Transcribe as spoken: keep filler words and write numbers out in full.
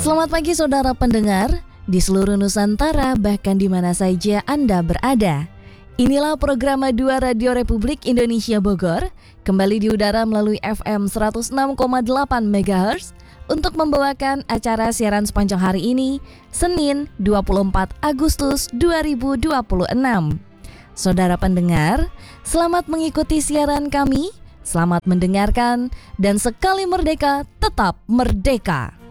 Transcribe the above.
Selamat pagi saudara pendengar di seluruh Nusantara, bahkan di mana saja Anda berada. Inilah program dua Radio Republik Indonesia Bogor, kembali di udara melalui F M seratus enam koma delapan megahertz untuk membawakan acara siaran sepanjang hari ini, Senin dua puluh empat Agustus dua ribu dua puluh enam. Saudara pendengar, selamat mengikuti siaran kami, selamat mendengarkan, dan sekali merdeka, tetap merdeka.